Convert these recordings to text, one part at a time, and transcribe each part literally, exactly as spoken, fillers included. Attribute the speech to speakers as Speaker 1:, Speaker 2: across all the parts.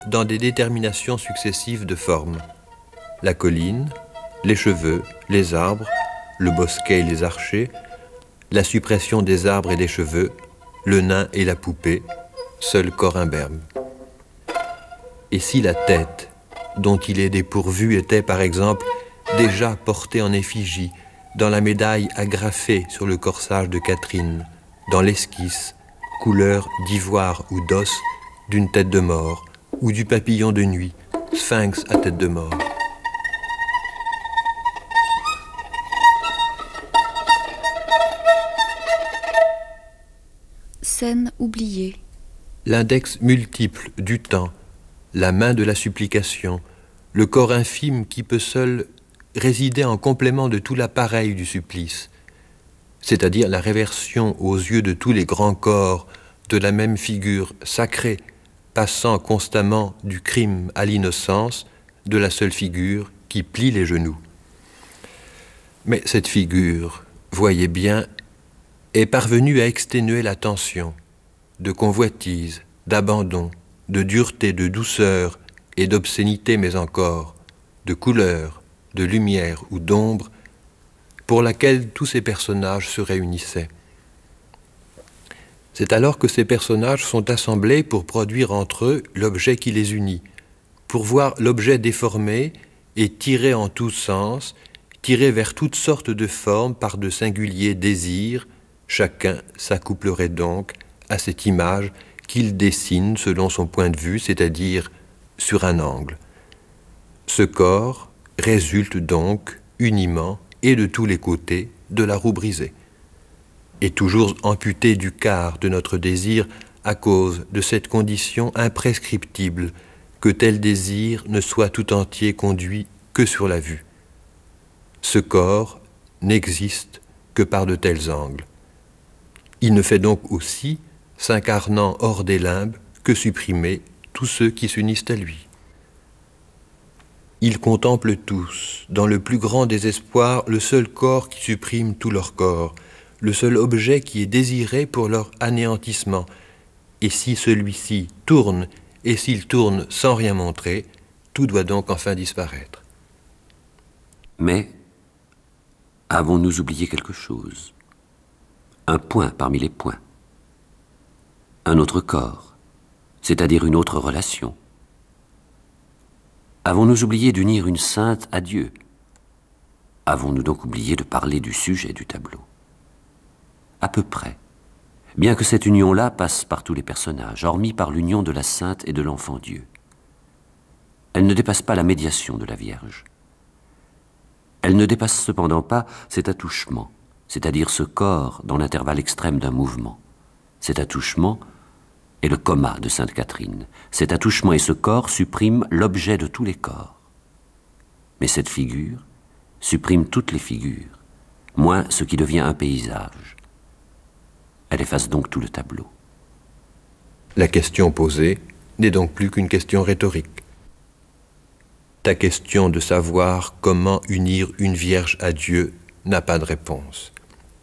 Speaker 1: dans des déterminations successives de formes. La colline, les cheveux, les arbres, le bosquet et les archers, la suppression des arbres et des cheveux, le nain et la poupée, seul corps imberbe. Et si la tête, dont il est dépourvu, était par exemple déjà portée en effigie, dans la médaille agrafée sur le corsage de Catherine, dans l'esquisse, couleur d'ivoire ou d'os, d'une tête de mort, ou du papillon de nuit, sphinx à tête de mort.
Speaker 2: Scène oubliée.
Speaker 1: L'index multiple du temps, la main de la supplication, le corps infime qui peut seul résider en complément de tout l'appareil du supplice, c'est-à-dire la réversion aux yeux de tous les grands corps de la même figure sacrée, passant constamment du crime à l'innocence, de la seule figure qui plie les genoux. Mais cette figure, voyez bien, est parvenue à exténuer la tension de convoitise, d'abandon, de dureté, de douceur et d'obscénité, mais encore de couleur, de lumière ou d'ombre, pour laquelle tous ces personnages se réunissaient. C'est alors que ces personnages sont assemblés pour produire entre eux l'objet qui les unit, pour voir l'objet déformé et tiré en tous sens, tiré vers toutes sortes de formes par de singuliers désirs. Chacun s'accouplerait donc à cette image qu'il dessine selon son point de vue, c'est-à-dire sur un angle. Ce corps résulte donc uniment et de tous les côtés de la roue brisée, et toujours amputé du quart de notre désir à cause de cette condition imprescriptible que tel désir ne soit tout entier conduit que sur la vue. Ce corps n'existe que par de tels angles. Il ne fait donc aussi, s'incarnant hors des limbes, que supprimer tous ceux qui s'unissent à lui. Ils contemplent tous, dans le plus grand désespoir, le seul corps qui supprime tout leur corps, le seul objet qui est désiré pour leur anéantissement. Et si celui-ci tourne, et s'il tourne sans rien montrer, tout doit donc enfin disparaître.
Speaker 3: Mais avons-nous oublié quelque chose ? Un point parmi les points. Un autre corps, c'est-à-dire une autre relation. Avons-nous oublié d'unir une sainte à Dieu ? Avons-nous donc oublié de parler du sujet du tableau ? À peu près, bien que cette union-là passe par tous les personnages, hormis par l'union de la sainte et de l'enfant Dieu. Elle ne dépasse pas la médiation de la Vierge. Elle ne dépasse cependant pas cet attouchement, c'est-à-dire ce corps dans l'intervalle extrême d'un mouvement. Cet attouchement est le coma de Sainte Catherine. Cet attouchement et ce corps suppriment l'objet de tous les corps. Mais cette figure supprime toutes les figures, moins ce qui devient un paysage. Elle efface donc tout le tableau.
Speaker 1: La question posée n'est donc plus qu'une question rhétorique. Ta question de savoir comment unir une Vierge à Dieu n'a pas de réponse.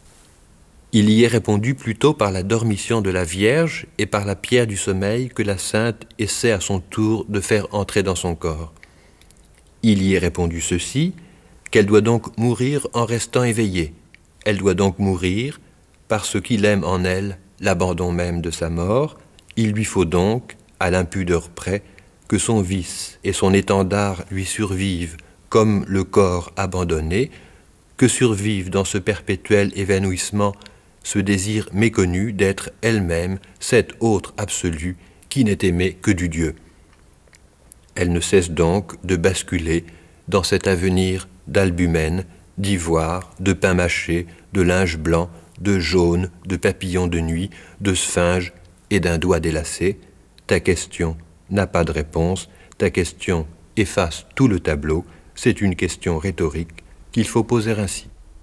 Speaker 1: Il y est répondu plutôt par la dormition de la Vierge et par la pierre du sommeil que la Sainte essaie à son tour de faire entrer dans son corps. Il y est répondu ceci, qu'elle doit donc mourir en restant éveillée. Elle doit donc mourir parce qu'il aime en elle l'abandon même de sa mort. Il lui faut donc, à l'impudeur près, que son vice et son étendard lui survivent comme le corps abandonné, que survive dans ce perpétuel évanouissement ce désir méconnu d'être elle-même cet autre absolu qui n'est aimé que du Dieu. Elle ne cesse donc de basculer dans cet avenir d'albumène, d'ivoire, de pain mâché, de linge blanc, de jaune, de papillon de nuit, de sphinge et d'un doigt délacé. Ta question n'a pas de réponse, ta question efface tout le tableau, c'est une question rhétorique qu'il faut poser ainsi.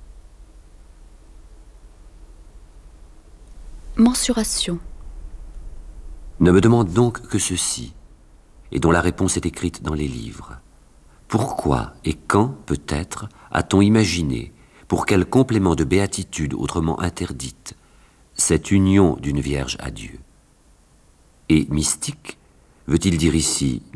Speaker 2: Mensuration.
Speaker 3: Ne me demande donc que ceci, et dont la réponse est écrite dans les livres. Pourquoi et quand, peut-être, a-t-on imaginé, pour quel complément de béatitude autrement interdite, cette union d'une Vierge à Dieu ? Et mystique, Veut-il dire ici